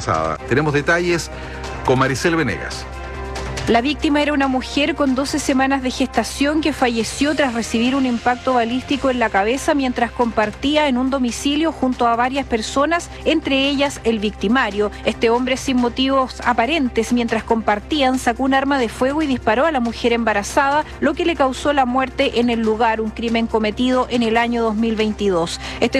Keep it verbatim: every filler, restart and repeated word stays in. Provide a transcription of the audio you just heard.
embarazada. Tenemos detalles con Maricel Venegas. La víctima era una mujer con doce semanas de gestación que falleció tras recibir un impacto balístico en la cabeza mientras compartía en un domicilio junto a varias personas, entre ellas el victimario. Este hombre, sin motivos aparentes, mientras compartían, sacó un arma de fuego y disparó a la mujer embarazada, lo que le causó la muerte en el lugar, un crimen cometido en el año dos mil veintidós. Este